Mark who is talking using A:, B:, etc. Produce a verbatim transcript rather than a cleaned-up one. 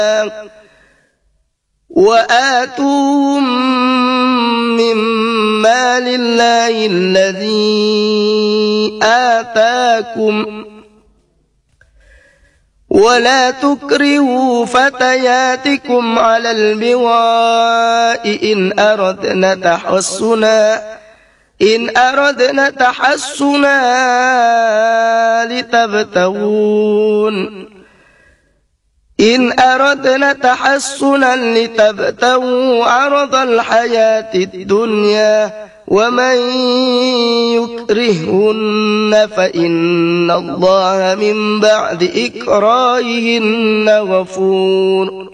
A: وآتوهم مما لله الذي آتاكم ولا تكرهوا فتياتكم على البغاء إن أردنا تحصنا إن أردنا تحصنا لتبتغون إن أردنا تحصنا لتبتغوا عرض الحياة الدنيا ومن يكرهن فإن الله من بعد إكراههن غفور